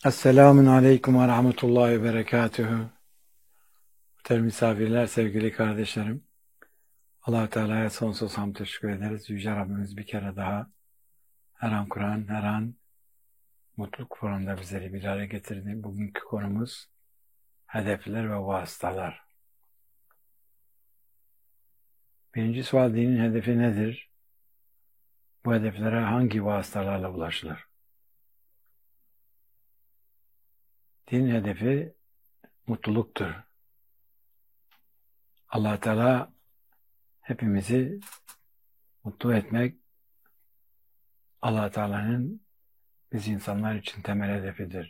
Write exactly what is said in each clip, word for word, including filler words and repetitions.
Esselamun Aleyküm ve Rahmetullahi ve Berekatühü. Muhterem misafirler, sevgili kardeşlerim. Allah-u Teala'ya sonsuz hamd teşekkür ederiz. Yüce Rabbimiz bir kere daha her an Kur'an, her an mutluluk forumunda bizleri bir araya getirdi. Bugünkü konumuz hedefler ve vasıtalar. Birinci sual, dinin hedefi nedir? Bu hedeflere hangi vasıtalarla ulaşılır? Dinin hedefi mutluluktur. Allah-u Teala hepimizi mutlu etmek, Allah Teala'nın biz insanlar için temel hedefidir.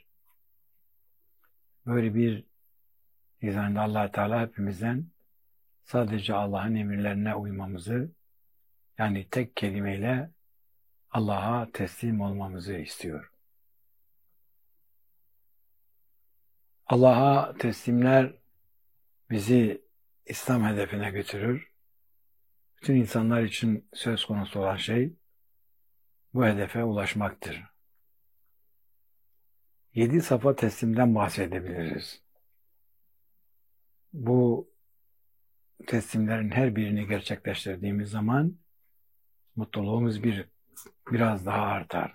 Böyle bir düzende Allah Teala hepimizden sadece Allah'ın emirlerine uymamızı, yani tek kelimeyle Allah'a teslim olmamızı istiyor. Allah'a teslimler bizi İslam hedefine götürür. Bütün insanlar için söz konusu olan şey bu hedefe ulaşmaktır. Yedi safa teslimden bahsedebiliriz. Bu teslimlerin her birini gerçekleştirdiğimiz zaman mutluluğumuz bir biraz daha artar.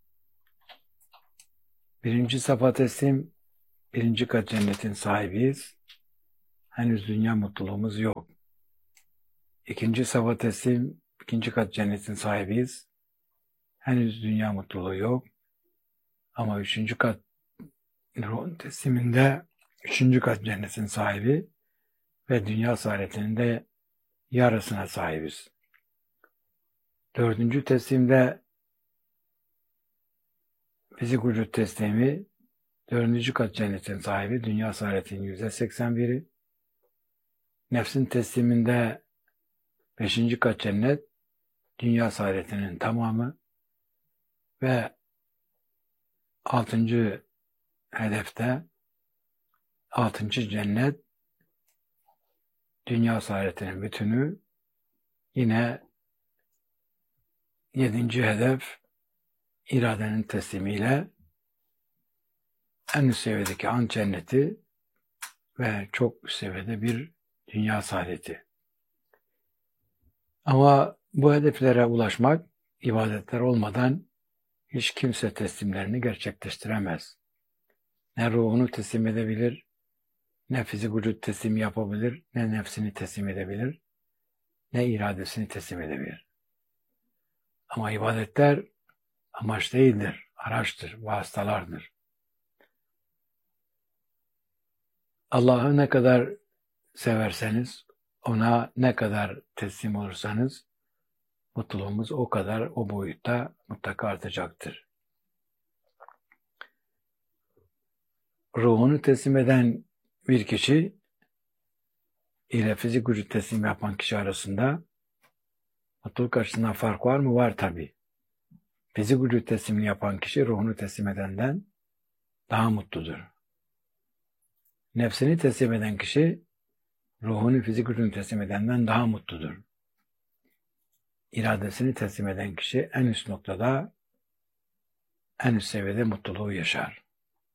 Birinci safa teslim, birinci kat cennetin sahibiyiz. Henüz dünya mutluluğumuz yok. İkinci safa teslim, ikinci kat cennetin sahibiyiz. Henüz dünya mutluluğu yok. Ama üçüncü kat ruhun tesliminde üçüncü kat cennetin sahibi ve dünya saadetinin de yarısına sahibiz. Dördüncü teslimde fizik vücut teslimi, dördüncü kat cennetin sahibi, dünya saadetinin yüzde seksen biri. Nefsin tesliminde beşinci kat cennet, dünya saadetinin tamamı ve altıncı hedefte altıncı cennet, dünya saadetinin bütünü. Yine yedinci hedef iradenin teslimiyle en üst seviyedeki an cenneti ve çok üst seviyede bir dünya saadeti. Ama bu hedeflere ulaşmak ibadetler olmadan hiç kimse teslimlerini gerçekleştiremez. Ne ruhunu teslim edebilir, ne fizik vücut teslim yapabilir, ne nefsini teslim edebilir, ne iradesini teslim edebilir. Ama ibadetler amaç değildir, araçtır, vasıtalardır. Allah'ı ne kadar severseniz, ona ne kadar teslim olursanız, mutluluğumuz o kadar o boyutta mutlaka artacaktır. Ruhunu teslim eden bir kişi ile fizik vücut teslim yapan kişi arasında mutluluk açısından fark var mı? Var tabii. Fizik vücut teslimini yapan kişi ruhunu teslim edenden daha mutludur. Nefsini teslim eden kişi ruhunu fizik vücudunu teslim edenden daha mutludur. İradesini teslim eden kişi en üst noktada, en üst seviyede mutluluğu yaşar.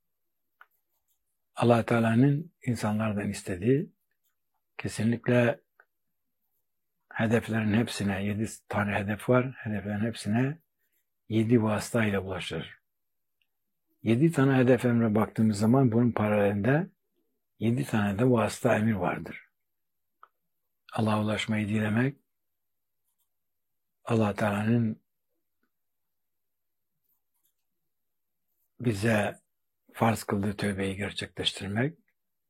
Allah Teala'nın insanlardan istediği kesinlikle hedeflerin hepsine, yedi tane hedef var, hedeflerin hepsine yedi vasıtayla ulaşır. Yedi tane hedef emre baktığımız zaman bunun paralelinde yedi tane de vasıta emir vardır. Allah'a ulaşmayı dilemek, Allah Teala'nın bize farz kıldığı tövbeyi gerçekleştirmek,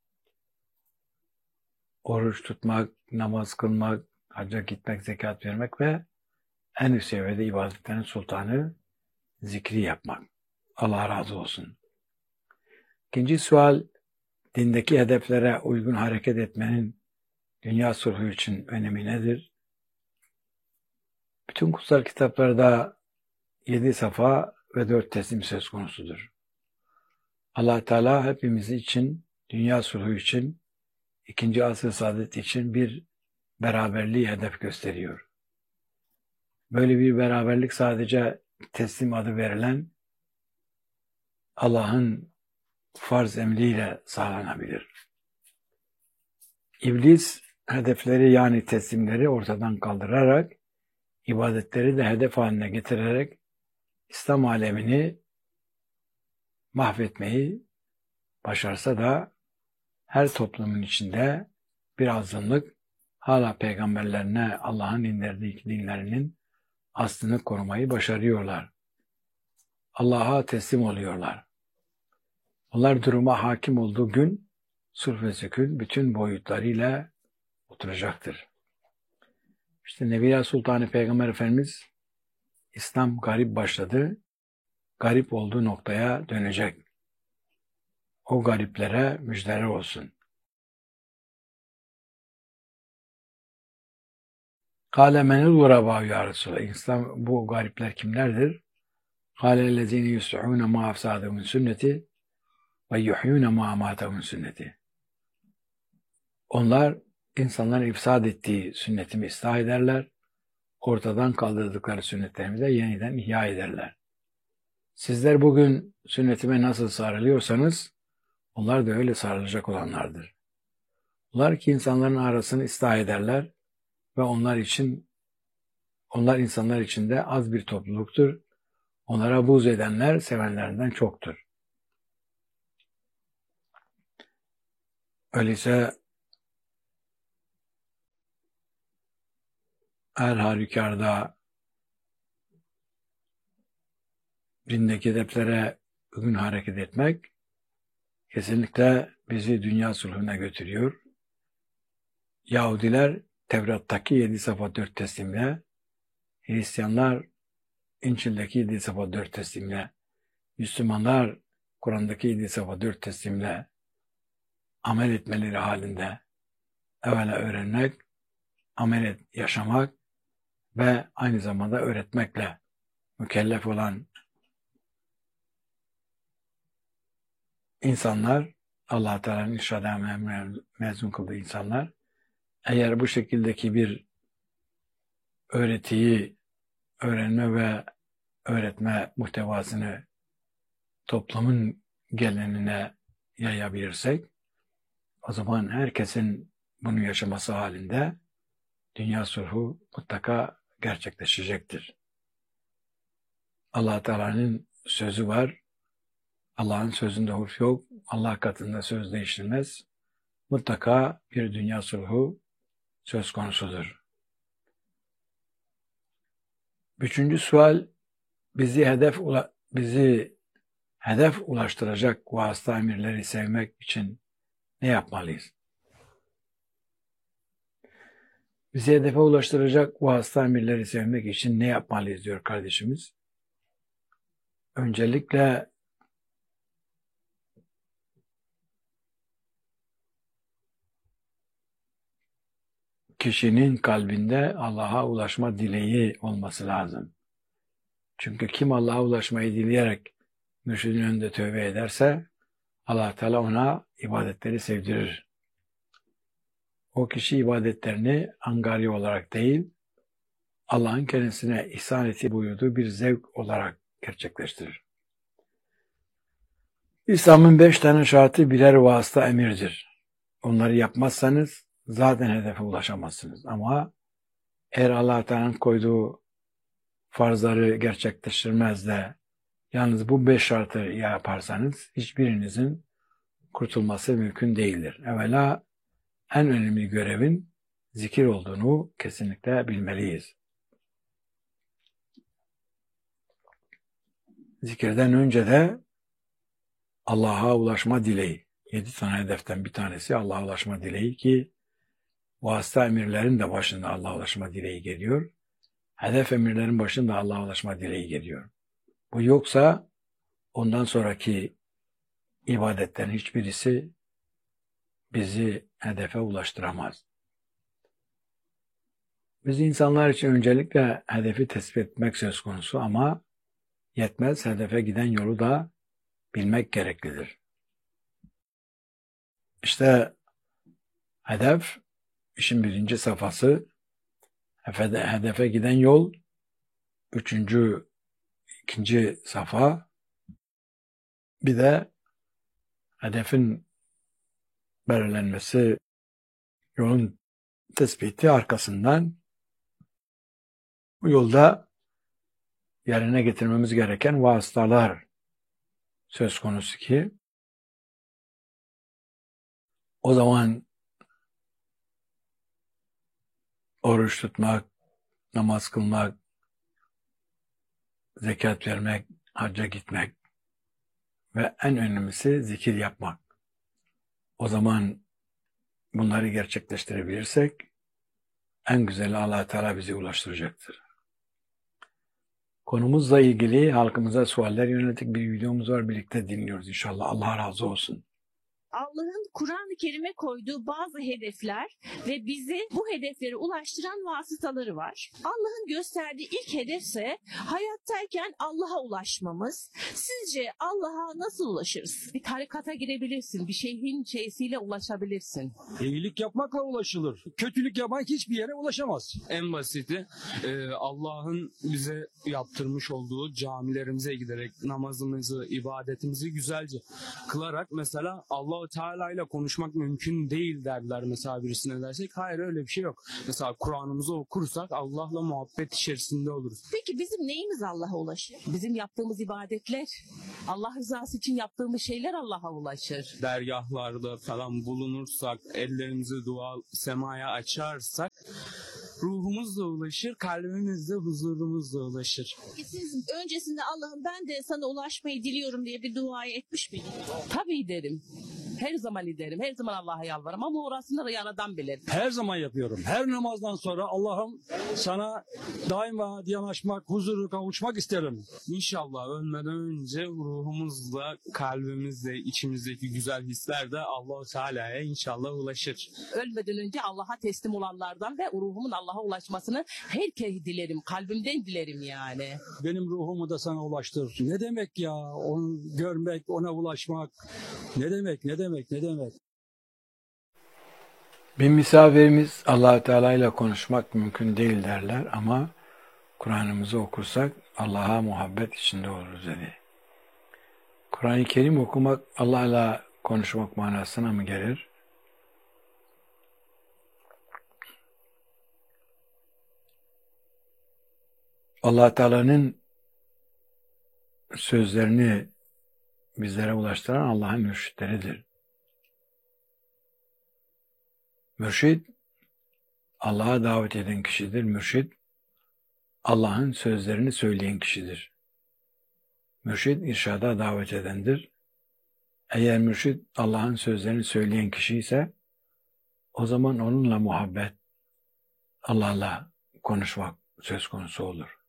oruç tutmak, namaz kılmak, hacca gitmek, zekat vermek ve en üst seviyede ibadetlerin sultanı zikri yapmak. Allah razı olsun. İkinci sual, dindeki hedeflere uygun hareket etmenin dünya sulhu için önemi nedir? Bütün kutsal kitaplarda yedi safa ve dört teslim söz konusudur. Allah Teala hepimiz için, dünya sulhu için, ikinci asır saadet için bir beraberliği hedef gösteriyor. Böyle bir beraberlik sadece teslim adı verilen Allah'ın farz emriyle sağlanabilir. İblis hedefleri yani teslimleri ortadan kaldırarak, ibadetleri de hedef haline getirerek İslam alemini mahvetmeyi başarsa da her toplumun içinde bir azınlık hala peygamberlerine Allah'ın indirdiği dinlerinin aslını korumayı başarıyorlar. Allah'a teslim oluyorlar. Onlar duruma hakim olduğu gün sulh ve sükun bütün boyutlarıyla oturacaktır. İşte Nebiya Sultanı Peygamber Efendimiz İslam garip başladı, garip olduğu noktaya dönecek. O gariplere müjdeler olsun. Kâle menül gurabâ ya Resulallah. İslam bu garipler kimlerdir? Kâle ellezîne yus'ûne mâ afsâdehum sünneti ve yuhyûne mâ amâtehum sünneti. Onlar insanların ifsad ettiği sünnetimi ıslah ederler, ortadan kaldırdıkları sünnetlerimi de yeniden ihya ederler. Sizler bugün sünnetime nasıl sarılıyorsanız, onlar da öyle sarılacak olanlardır. Onlar ki insanların arasını ıslah ederler ve onlar için, onlar insanlar içinde az bir topluluktur. Onlara buğz edenler sevenlerinden çoktur. Öyleyse her halükarda dindeki hedeflere uygun hareket etmek kesinlikle bizi dünya sulhuna götürüyor. Yahudiler Tevrat'taki yedi safa dört teslimle, Hristiyanlar İncil'deki yedi safa dört teslimle, Müslümanlar Kur'an'daki yedi safa dört teslimle amel etmeleri halinde evvela öğrenmek, amel et, yaşamak ve aynı zamanda öğretmekle mükellef olan insanlar, Allah Teala'nın irşadına mezun kıldığı insanlar, eğer bu şekildeki bir öğretiyi, öğrenme ve öğretme muhtevasını toplumun gelenine yayabilirsek, o zaman herkesin bunu yaşaması halinde dünya sulhu mutlaka gerçekleşecektir. Allah Teala'nın sözü var. Allah'ın sözünde hurf yok. Allah katında söz değişilmez. Mutlaka bir dünya sulhu söz konusudur. Üçüncü sual, bizi hedef bizi hedef ulaştıracak vasıta emirleri sevmek için ne yapmalıyız? Bizi hedefe ulaştıracak vasıta emirleri sevmek için ne yapmalıyız diyor kardeşimiz. Öncelikle kişinin kalbinde Allah'a ulaşma dileği olması lazım. Çünkü kim Allah'a ulaşmayı dileyerek mürşidin önünde tövbe ederse Allah Teala ona ibadetleri sevdirir. O kişi ibadetlerini angarya olarak değil, Allah'ın kendisine ihsan ettiği buyurduğu bir zevk olarak gerçekleştirir. İslam'ın beş tane şartı birer vasıta emirdir. Onları yapmazsanız zaten hedefe ulaşamazsınız. Ama eğer Allah Teala'nın koyduğu farzları gerçekleştirmez de yalnız bu beş şartı yaparsanız hiçbirinizin kurtulması mümkün değildir. Evvela en önemli görevin zikir olduğunu kesinlikle bilmeliyiz. Zikirden önce de Allah'a ulaşma dileği. Yedi tane hedeften bir tanesi Allah'a ulaşma dileği ki vasıta emirlerin de başında Allah'a ulaşma dileği geliyor. Hedef emirlerin başında Allah'a ulaşma dileği geliyor. Bu yoksa ondan sonraki ibadetlerin hiçbirisi bizi hedefe ulaştıramaz. Biz insanlar için öncelikle hedefi tespit etmek söz konusu ama yetmez, hedefe giden yolu da bilmek gereklidir. İşte hedef, işin birinci safhası, hedefe giden yol, üçüncü, ikinci safa, bir de hedefin belirlenmesi, yolun tespiti arkasından bu yolda yerine getirmemiz gereken vasıtalar söz konusu ki o zaman oruç tutmak, namaz kılmak, zekat vermek, hacca gitmek ve en önemlisi zikir yapmak. O zaman bunları gerçekleştirebilirsek en güzeli Allah Teala bizi ulaştıracaktır. Konumuzla ilgili halkımıza sualler yönelik bir videomuz var. Birlikte dinliyoruz inşallah. Allah razı olsun. Allah'ın Kur'an-ı Kerim'e koyduğu bazı hedefler ve bizi bu hedeflere ulaştıran vasıtaları var. Allah'ın gösterdiği ilk hedefse hayattayken Allah'a ulaşmamız. Sizce Allah'a nasıl ulaşırız? Bir tarikata girebilirsin, bir şeyhin şeysiyle ulaşabilirsin. İyilik yapmakla ulaşılır. Kötülük yapan hiçbir yere ulaşamaz. En basiti e, Allah'ın bize yaptırmış olduğu camilerimize giderek namazımızı, ibadetimizi güzelce kılarak mesela Allah-u Teala ile konuşmak mümkün değil derler mesela birisine dersek. Hayır, öyle bir şey yok. Mesela Kur'an'ımızı okursak Allah'la muhabbet içerisinde oluruz. Peki bizim neyimiz Allah'a ulaşır? Bizim yaptığımız ibadetler, Allah rızası için yaptığımız şeyler Allah'a ulaşır. Dergahlarda falan bulunursak, ellerimizi dua semaya açarsak ruhumuz da ulaşır, kalbimiz de huzurumuz da ulaşır. Peki siz öncesinde Allah'ım ben de sana ulaşmayı diliyorum diye bir duayı etmiş miydiniz? Tabii derim. Her zaman ederim. Her zaman Allah'a yalvarırım ama orasını da yaradan bilir. Her zaman yapıyorum. Her namazdan sonra Allah'ım sana daima yanaşmak, huzuru kavuşmak isterim. İnşallah ölmeden önce ruhumuzla, kalbimizle, içimizdeki güzel hisler de Allah-u Teala'ya inşallah ulaşır. Ölmeden önce Allah'a teslim olanlardan ve ruhumun Allah'a ulaşmasını herkese dilerim. Kalbimden dilerim yani. Benim ruhumu da sana ulaştır. Ne demek ya? Onu görmek, ona ulaşmak. Ne demek, ne demek, ne demek? Bir misafirimiz Allah Teala ile konuşmak mümkün değil derler ama Kur'an'ımızı okursak Allah'a muhabbet içinde oluruz dedi. Kur'an-ı Kerim okumak Allah'la konuşmak manasına mı gelir? Allah Teala'nın sözlerini bizlere ulaştıran Allah'ın mürşitleridir. Mürşid, Allah'a davet eden kişidir. Mürşid, Allah'ın sözlerini söyleyen kişidir. Mürşid, irşada davet edendir. Eğer mürşid, Allah'ın sözlerini söyleyen kişi ise, o zaman onunla muhabbet, Allah'la konuşmak söz konusu olur.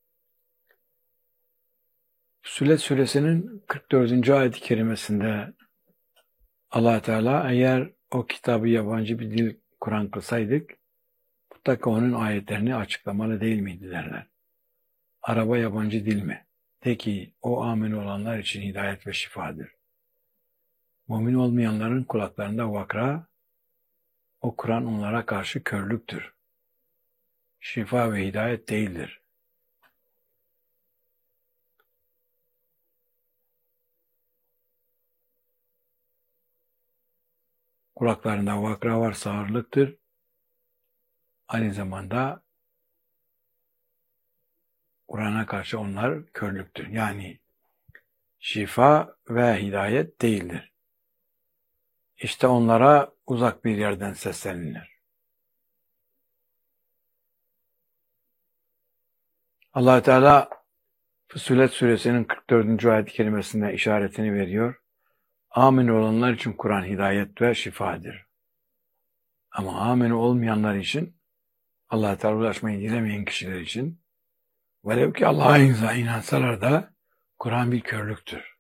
Fussilet suresinin kırk dördüncü ayet-i kerimesinde Allah Teala eğer o kitabı yabancı bir dil Kur'an kılsaydık mutlaka onun ayetlerini açıklamalı değil miydi derler. Araba yabancı dil mi? De ki o amin olanlar için hidayet ve şifadır. Mümin olmayanların kulaklarında vakra, o Kur'an onlara karşı körlüktür. Şifa ve hidayet değildir. Kulaklarında vakra var, sağırlıktır. Aynı zamanda Kur'an'a karşı onlar körlüktür. Yani şifa ve hidayet değildir. İşte onlara uzak bir yerden seslenilir. Allah Teala Fussilet suresinin kırk dördüncü ayet-i kerimesinde işaretini veriyor. Amin olanlar için Kur'an hidayet ve şifadır. Ama amin olmayanlar için, Allah-u Teala ulaşmayı dilemeyen kişiler için, velev ki Allah'a inansalar da Kur'an bir körlüktür.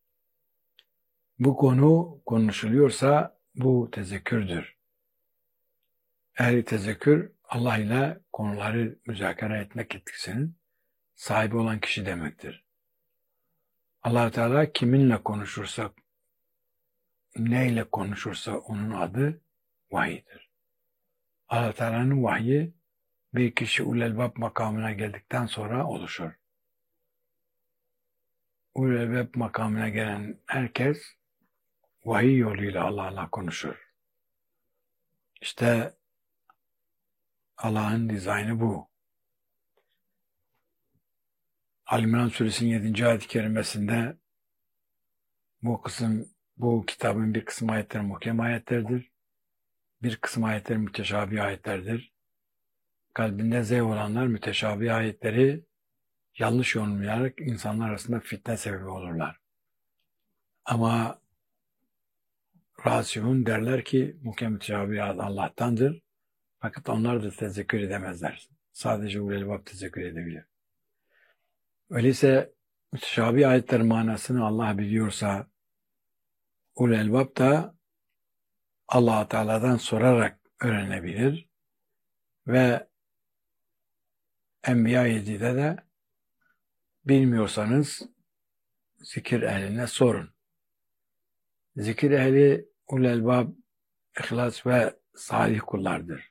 Bu konu konuşuluyorsa bu tezekkürdür. Ehli tezekkür, Allah ile konuları müzakere etmek etkisinin sahibi olan kişi demektir. Allah-u Teala kiminle konuşursa, neyle konuşursa onun adı vahiydir. Allah Teala'nın vahyi bir kişi ulelbab makamına geldikten sonra oluşur. Ulelbab makamına gelen herkes vahiy yoluyla Allah'la konuşur. İşte Allah'ın dizaynı bu. Ali-İmran Suresinin yedinci ayet-i kerimesinde bu kısım, bu kitabın bir kısım ayetleri muhkem ayetlerdir. Bir kısım ayetleri müteşabih ayetlerdir. Kalbinde zayıf olanlar müteşabih ayetleri yanlış yorumlayarak insanlar arasında fitne sebebi olurlar. Ama Rasihun derler ki muhkem müteşabih Allah'tandır. Fakat onlar da tezekkür edemezler. Sadece ulul elbab tezekkür edebilir. Öyleyse müteşabih ayetlerin manasını Allah biliyorsa ulul elbab da Allah Teala'dan sorarak öğrenebilir ve Enbiya yedide de bilmiyorsanız zikir ehline sorun. Zikir ehli ulul elbab, ihlas ve salih kullardır.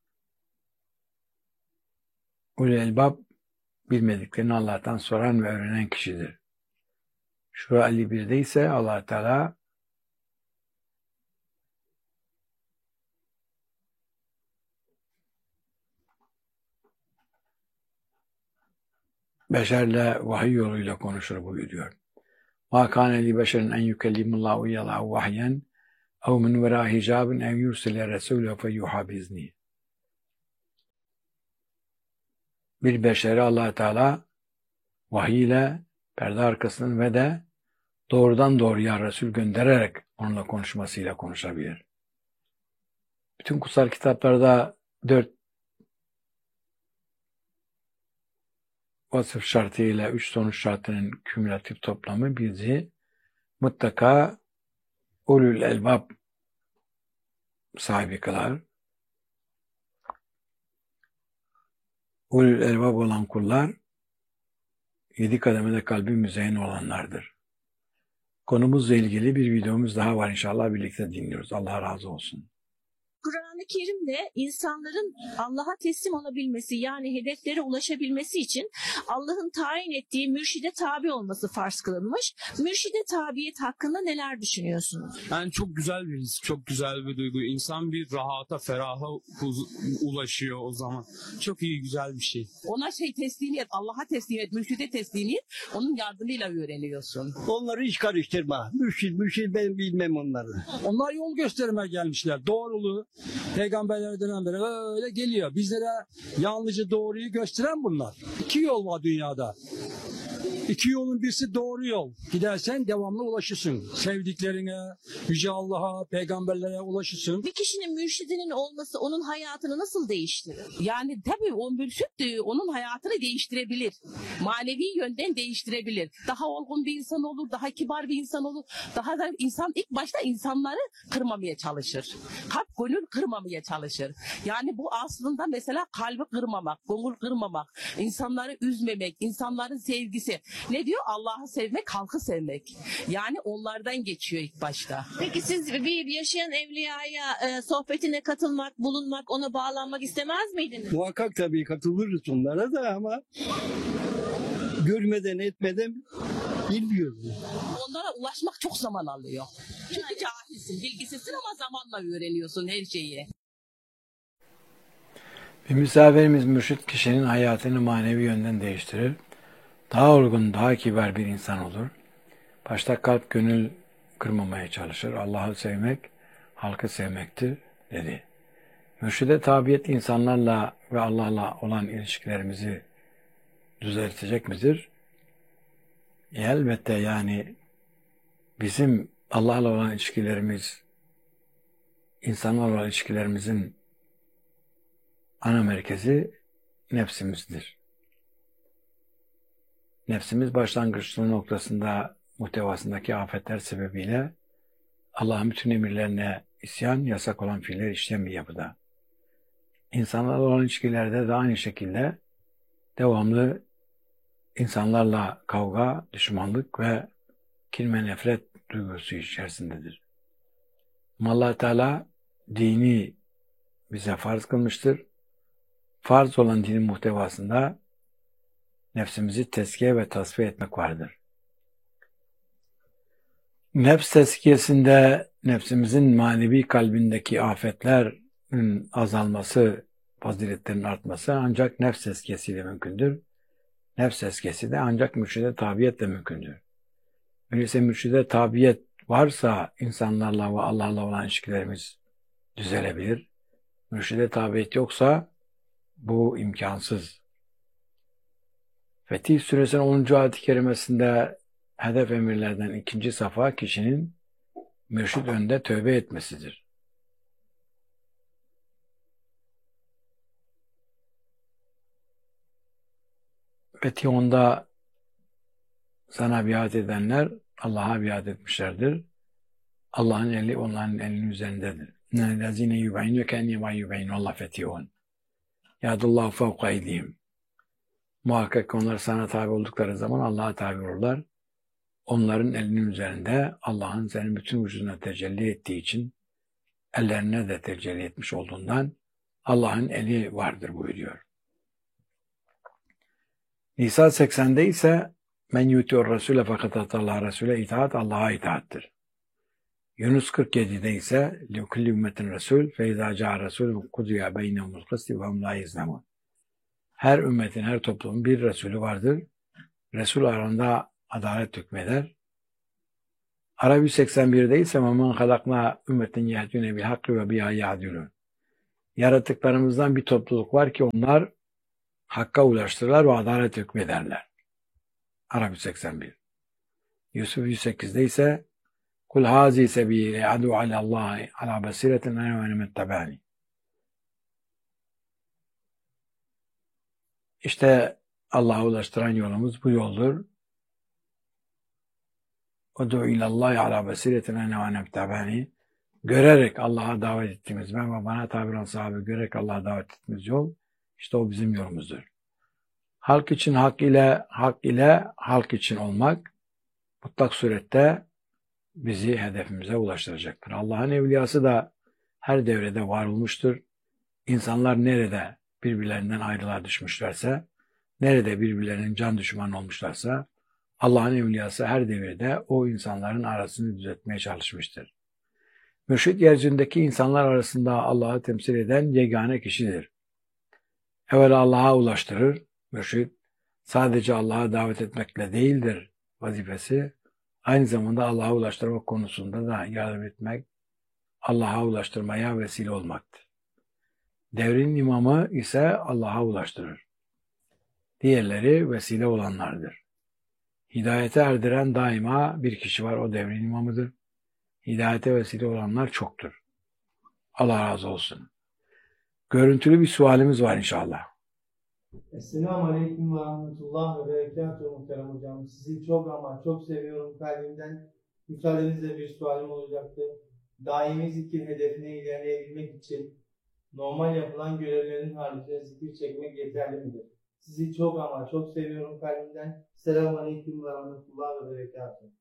Ulul elbab bilmediklerini Allah'tan soran ve öğrenen kişidir. Şura elli birde ise Allah Teala beşerle vahiy yoluyla konuşur buyuruyor. مَا كَانَ لِبَشَرٍ اَنْ يُكَلِّمُ اللّٰهُ اِيَّلَهُ وَحْيًا اَوْ مِنْ وَرَا حِجَابٍ اَوْ يُرْسِلَ رَسُولَهُ فَيُوحَى بِإِذْنِهِ. Bir beşeri Allah Teala vahiy ile perde arkasından ve de doğrudan doğruya Resul göndererek onunla konuşmasıyla konuşabilir. Bütün kutsal kitaplarda dört vasıf şartıyla üç sonuç şartının kümülatif toplamı bizi mutlaka ulul elbab sahibi kılar. Ulul elbab olan kullar yedi kademede kalbi müzeyyen olanlardır. Konumuzla ilgili bir videomuz daha var, inşallah birlikte dinliyoruz. Allah razı olsun. Kur'an-ı Kerim'de insanların Allah'a teslim olabilmesi, yani hedeflere ulaşabilmesi için Allah'ın tayin ettiği mürşide tabi olması farz kılınmış. Mürşide tabiyet hakkında neler düşünüyorsunuz? Yani çok güzel bir his, çok güzel bir duygu. İnsan bir rahata, feraha ulaşıyor o zaman. Çok iyi, güzel bir şey. Ona şey teslimiyet, Allah'a teslimiyet, mürşide teslimiyet, onun yardımıyla öğreniyorsun. Onları hiç karıştırma. Mürşid, mürşid ben bilmem onları. Onlar yol göstermeye gelmişler. Doğruluğu peygamberlerden beri öyle geliyor. Bizlere yalnızca doğruyu gösteren bunlar. İki yol var dünyada. İki yolun birisi doğru yol. Gidersen devamlı ulaşırsın. Sevdiklerine, Yüce Allah'a, peygamberlere ulaşırsın. Bir kişinin mürşidinin olması onun hayatını nasıl değiştirir? Yani tabii o mürşit de onun hayatını değiştirebilir. Manevi yönden değiştirebilir. Daha olgun bir insan olur, daha kibar bir insan olur. Daha da insan ilk başta insanları kırmamaya çalışır. Kalp gönül kırmamaya çalışır. Yani bu aslında mesela kalbi kırmamak, gönül kırmamak, insanları üzmemek, insanların sevgisi. Ne diyor? Allah'ı sevmek, halkı sevmek. Yani onlardan geçiyor ilk başta. Peki siz bir yaşayan evliyaya e, sohbetine katılmak, bulunmak, ona bağlanmak istemez miydiniz? Muhakkak tabii katılırız onlara da ama görmeden etmeden bilmiyoruz. Onlara ulaşmak çok zaman alıyor. Çünkü cahilsin, bilgisizsin ama zamanla öğreniyorsun her şeyi. Bir misafirimiz mürşit kişinin hayatını manevi yönden değiştirir. Daha olgun, daha kibar bir insan olur. Başta kalp gönül kırmamaya çalışır. Allah'ı sevmek, halkı sevmektir dedi. Mürşide tabiyet insanlarla ve Allah'la olan ilişkilerimizi düzeltecek midir? E, elbette yani bizim Allah'la olan ilişkilerimiz, insanlarla olan ilişkilerimizin ana merkezi nefsimizdir. Nefsimiz başlangıçlı noktasında muhtevasındaki afetler sebebiyle Allah'ın bütün emirlerine isyan, yasak olan fiiller işleyen bir yapıda. İnsanlarla olan ilişkilerde de aynı şekilde devamlı insanlarla kavga, düşmanlık ve kin ve nefret duygusu içerisindedir. Ama Allah Teala dini bize farz kılmıştır. Farz olan dinin muhtevasında nefsimizi tezkiye ve tasfiye etmek vardır. Nefs tezkiyesinde nefsimizin manevi kalbindeki afetlerin azalması, faziletlerin artması ancak nefs tezkiyesiyle mümkündür. Nefs tezkiyesi de ancak mürşide tabiyetle mümkündür. Öyleyse mürşide tabiyet varsa insanlarla ve Allah'la olan ilişkilerimiz düzelebilir. Mürşide tabiyet yoksa bu imkansız. Fetih Suresinin onuncu ayet-i kerimesinde hedef emirlerden ikinci safa kişinin mürşid önünde tövbe etmesidir. Fetih onda sana biat edenler Allah'a biat etmişlerdir. Allah'ın eli onların elinin üzerindedir. Nellezine yubeyyinüke ennema yubeyyinu Allah fetihun. Yadullahu fevka eydihim. Muhakkak onlar sana tabi oldukları zaman Allah'a tabi olurlar. Onların elinin üzerinde Allah'ın senin bütün vücuduna tecelli ettiği için ellerine de tecelli etmiş olduğundan Allah'ın eli vardır buyuruyor. Nisa seksende ise men yuti'ur rasule fakat atallah rasule itaat Allah'a itaattir. Yunus kırk yedide ise likulli ümmetin resul fe izâ câ rasûlü kudiya beynehumul kısti ve hum lâ yezlemûn. Her ümmetin, her toplumun bir Resulü vardır. Resul arasında adalet hükmeder. Arap yüz seksen birde ise وَمَنْ خَلَقْنَا ümmetin يَهْدُونَ بِالْحَقِّ وَبِهَا يَعْدِلُونَ. Yaratıklarımızdan bir topluluk var ki onlar hakka ulaştırırlar ve adalet hükmederler. Arap yüz seksen bir. Yusuf yüz sekizde ise kul hazi sebîle adu alallahi ala basiretin ene ve nemettabani. İşte Allah'a ulaştıran yolumuz bu yoldur. Udu ilallahi ala basiretin ene ve nemettabani. Görerek Allah'a davet ettiğimiz, ben ve bana tabi olan sahabe görerek Allah'a davet ettiğimiz yol, işte o bizim yolumuzdur. Halk için hak ile, hak ile halk için olmak mutlak surette bizi hedefimize ulaştıracaktır. Allah'ın evliyası da her devrede var olmuştur. İnsanlar nerede birbirlerinden ayrılığa düşmüşlerse, nerede birbirlerinin can düşmanı olmuşlarsa, Allah'ın evliyası her devirde o insanların arasını düzeltmeye çalışmıştır. Mürşid yeryüzündeki insanlar arasında Allah'ı temsil eden yegane kişidir. Evvela Allah'a ulaştırır. Mürşid sadece Allah'a davet etmekle değildir vazifesi. Aynı zamanda Allah'a ulaştırmak konusunda da yardım etmek, Allah'a ulaştırmaya vesile olmaktır. Devrin imamı ise Allah'a ulaştırır. Diğerleri vesile olanlardır. Hidayete erdiren daima bir kişi var, o devrin imamıdır. Hidayete vesile olanlar çoktur. Allah razı olsun. Görüntülü bir sualimiz var inşallah. Esselamu Aleyküm ve Rahmetullah ve Berekatuhu muhterem hocam. Sizi çok ama çok seviyorum kalbimden. Müsaadenizle bir sualim olacaktı. Daimi zikir hedefine ilerleyebilmek için normal yapılan görevlerin haricinde zikir çekmek yeterli midir? Sizi çok ama çok seviyorum kalbimden. Esselamu Aleyküm ve Rahmetullah ve Berekatuhu.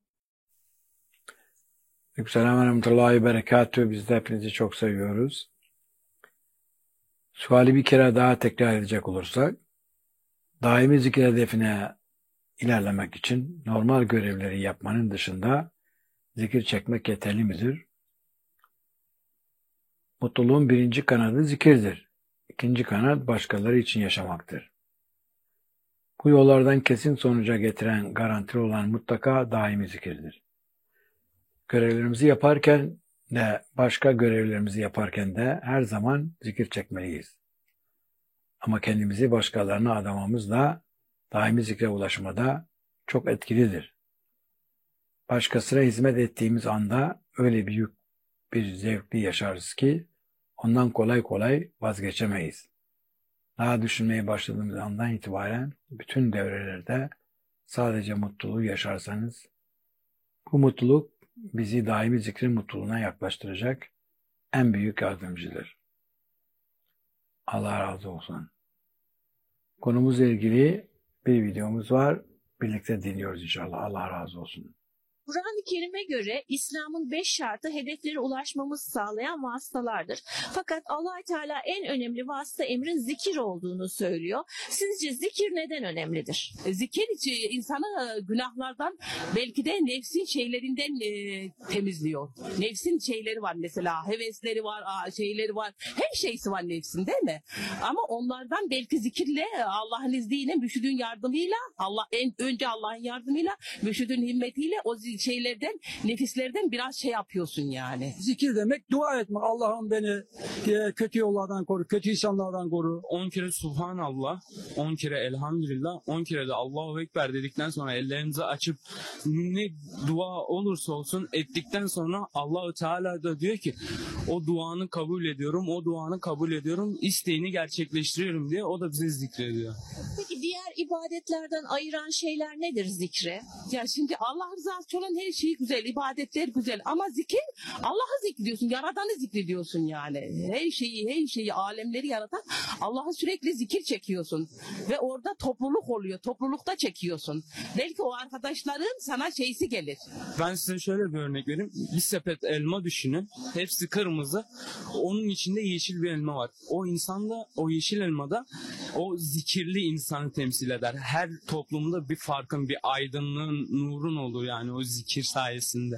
Selam ve rahmetullahi ve berekatuhu. Biz de hepinizi çok seviyoruz. Suali bir kere daha tekrar edecek olursak, daimi zikir hedefine ilerlemek için normal görevleri yapmanın dışında zikir çekmek yeterli midir? Mutluluğun birinci kanadı zikirdir. İkinci kanat başkaları için yaşamaktır. Bu yollardan kesin sonuca getiren garantili olan mutlaka daimi zikirdir. Görevlerimizi yaparken de başka görevlerimizi yaparken de her zaman zikir çekmeliyiz. Ama kendimizi başkalarına adamamız da daimi zikre ulaşmada çok etkilidir. Başkasına hizmet ettiğimiz anda öyle büyük bir zevkli yaşarız ki ondan kolay kolay vazgeçemeyiz. Daha düşünmeye başladığımız andan itibaren bütün devrelerde sadece mutluluğu yaşarsanız bu mutluluk bizi daimi zikrin mutluluğuna yaklaştıracak en büyük yardımcıdır. Allah razı olsun. Konumuzla ilgili bir videomuz var. Birlikte dinliyoruz inşallah. Allah razı olsun. Kur'an-ı Kerim'e göre İslam'ın beş şartı hedeflere ulaşmamızı sağlayan vasıtalardır. Fakat Allah Teala en önemli vasıta emrin zikir olduğunu söylüyor. Sizce zikir neden önemlidir? E, Zikir içi insanı e, günahlardan, belki de nefsin şeylerinden e, temizliyor. Nefsin şeyleri var mesela, hevesleri var, aa, şeyleri var. Her şeysi var nefsin, değil mi? Ama onlardan belki zikirle, Allah'ın izniyle, mürşidin yardımıyla, Allah en önce Allah'ın yardımıyla, mürşidin himmetiyle o zi- şeylerden, nefislerden biraz şey yapıyorsun yani. Zikir demek dua etme. Allah'ım beni e, kötü yollardan koru, kötü insanlardan koru. on kere Subhanallah, on kere Elhamdülillah, on kere de Allahu Ekber dedikten sonra ellerinizi açıp ne dua olursa olsun ettikten sonra Allahu Teala da diyor ki o duanı kabul ediyorum, o duanı kabul ediyorum, isteğini gerçekleştiriyorum diye o da bizi zikrediyor. Peki diğer ibadetlerden ayıran şeyler nedir zikri? Ya şimdi Allah rızası olan her şey güzel, ibadetler güzel ama zikir, Allah'ı zikrediyorsun, Yaradan'ı zikrediyorsun yani. Her şeyi, her şeyi, alemleri yaratan Allah'a sürekli zikir çekiyorsun ve orada topluluk oluyor, toplulukta çekiyorsun. Belki o arkadaşların sana şeysi gelir. Ben size şöyle bir örnek vereyim. Bir sepet elma düşünün. Hepsi kırmızı. Onun içinde yeşil bir elma var. O insan da, o yeşil elmada o zikirli insanı temsil eder. Her toplumda bir farkın, bir aydınlığın, nurun olur yani o zikir sayesinde.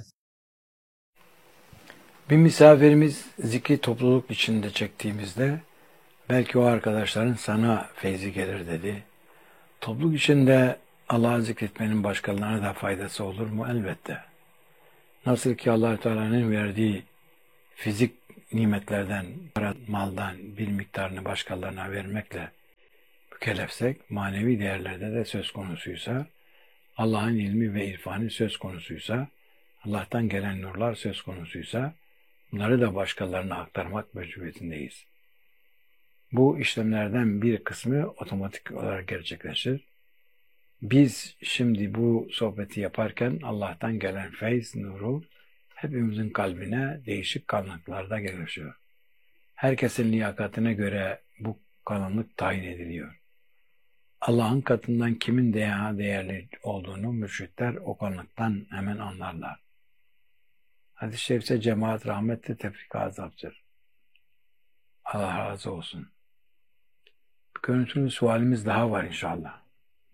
Bir misafirimiz zikri topluluk içinde çektiğimizde belki o arkadaşların sana feyzi gelir dedi. Topluluk içinde Allah'ı zikretmenin başkalarına da faydası olur mu? Elbette. Nasıl ki Allah Teala'nın verdiği fizik nimetlerden, para, maldan bir miktarını başkalarına vermekle mükellefsek, manevi değerlerde de söz konusuysa, Allah'ın ilmi ve irfanı söz konusuysa, Allah'tan gelen nurlar söz konusuysa, bunları da başkalarına aktarmak mecburiyetindeyiz. Bu işlemlerden bir kısmı otomatik olarak gerçekleşir. Biz şimdi bu sohbeti yaparken Allah'tan gelen feyz, nuru hepimizin kalbine değişik kalınlıklarda gelişiyor. Herkesin liyakatine göre bu kalınlık tayin ediliyor. Allah'ın katından kimin daha değerli olduğunu mürşitler o kalınlıktan hemen anlarlar. Hadis-i şerifte cemaat rahmetli tefrika azaptır. Allah razı olsun. Bir görüntülü sualimiz daha var inşallah.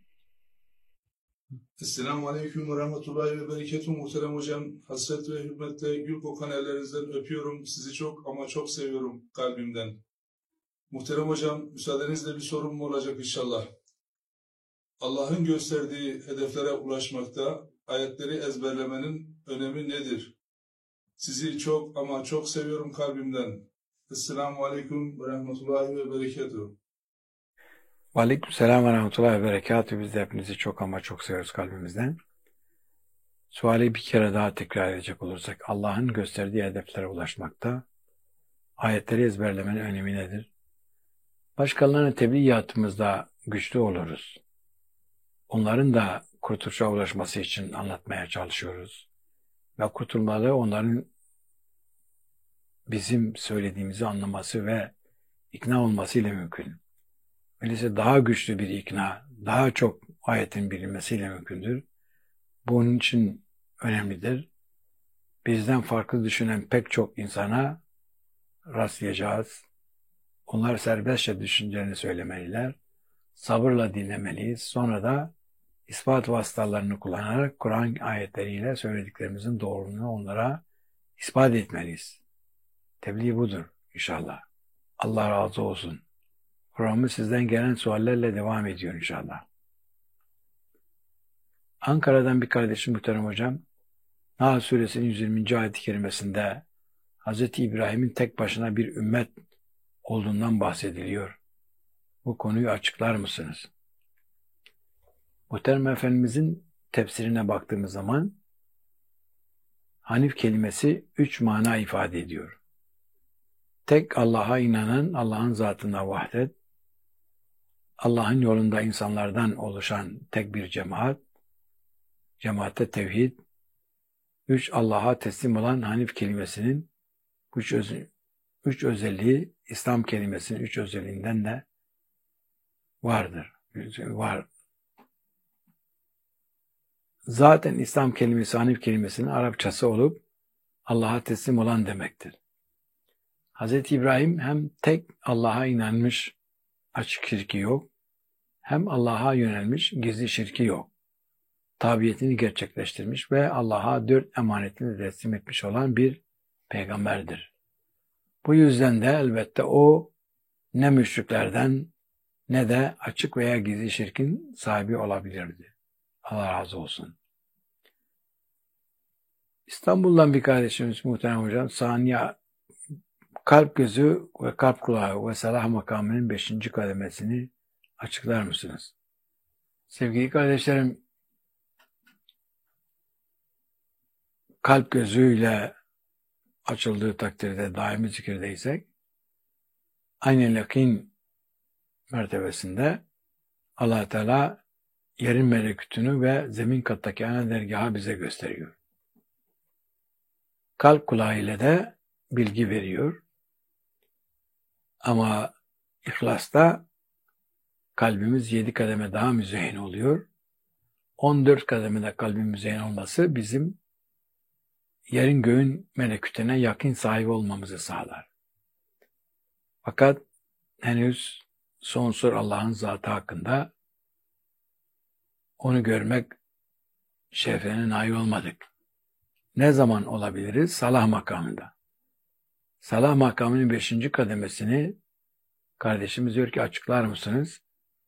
Esselamu Aleyküm ve Rahmetullahi ve Berekatuhu muhterem hocam. Hasret ve hürmetle gül kokan ellerinizden öpüyorum. Sizi çok ama çok seviyorum kalbimden. Muhterem hocam, müsaadenizle bir sorum olacak inşallah. Allah'ın gösterdiği hedeflere ulaşmakta ayetleri ezberlemenin önemi nedir? Sizi çok ama çok seviyorum kalbimden. Esselamu Aleyküm ve Rahmetullahi ve Berekatuhu. Aleykümselam ve rahmetullahi ve berekatuhu. Biz de hepinizi çok ama çok seviyoruz kalbimizden. Suali bir kere daha tekrar edecek olursak, Allah'ın gösterdiği hedeflere ulaşmakta ayetleri ezberlemenin önemi nedir? Başkalarına tebliğatımızda güçlü oluruz. Onların da kurtuluşa ulaşması için anlatmaya çalışıyoruz. Ve kurtulmaları onların bizim söylediğimizi anlaması ve ikna olması ile mümkün. Öyleyse daha güçlü bir ikna, daha çok ayetin bilinmesiyle mümkündür. Bunun için önemlidir. Bizden farklı düşünen pek çok insana rastlayacağız. Onlar serbestçe düşüncelerini söylemeliler. Sabırla dinlemeliyiz. Sonra da ispat vasıtalarını kullanarak Kur'an ayetleriyle söylediklerimizin doğruluğunu onlara ispat etmeliyiz. Tebliğ budur inşallah. Allah razı olsun. Programı sizden gelen suallerle devam ediyor inşallah. Ankara'dan bir kardeşim muhterem hocam, Nahl Suresinin yüz yirminci ayet-i kerimesinde Hz. İbrahim'in tek başına bir ümmet olduğundan bahsediliyor. Bu konuyu açıklar mısınız? Muhterem Efendimizin tefsirine baktığımız zaman Hanif kelimesi üç mana ifade ediyor. Tek Allah'a inanan, Allah'ın zatına vahdet, Allah'ın yolunda insanlardan oluşan tek bir cemaat, cemaatte tevhid, üç Allah'a teslim olan Hanif kelimesinin üç, öz, üç özelliği İslam kelimesinin üç özelliğinden de vardır. Var. zaten İslam kelimesi Hanif kelimesinin Arapçası olup Allah'a teslim olan demektir. Hazreti İbrahim hem tek Allah'a inanmış, açık şirki yok, hem Allah'a yönelmiş, gizli şirki yok. Tabiyetini gerçekleştirmiş ve Allah'a dört emanetini teslim etmiş olan bir peygamberdir. Bu yüzden de elbette o ne müşriklerden ne de açık veya gizli şirkin sahibi olabilirdi. Allah razı olsun. İstanbul'dan bir kardeşimiz muhterem hocam, saniye kalp gözü ve kalp kulağı ve salah makamının beşinci kademesini açıklar mısınız? Sevgili kardeşlerim, kalp gözüyle açıldığı takdirde daimi zikirdeysek, aynı yakin mertebesinde Allah Teala yerin melekutunu ve zemin kattaki ana dergahı bize gösteriyor. Kalp kulağı ile de bilgi veriyor. Ama İhlas'ta kalbimiz yedi kademe daha müzeyyen oluyor. on dört kademede kalbin müzeyyen olması bizim yerin göğün melekutine yakın sahibi olmamızı sağlar. Fakat henüz sonsuz Allah'ın zatı hakkında onu görmek şerefine nail olmadık. Ne zaman olabiliriz? Salah makamında. Salah makamının beşinci kademesini kardeşimiz diyor ki açıklar mısınız?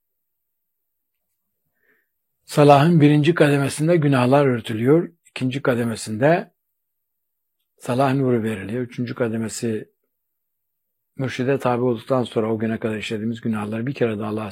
Salahın birinci kademesinde günahlar örtülüyor. İkinci kademesinde salah nuru veriliyor. Üçüncü kademesi mürşide tabi olduktan sonra o güne kadar işlediğimiz günahları bir kere de Allah'a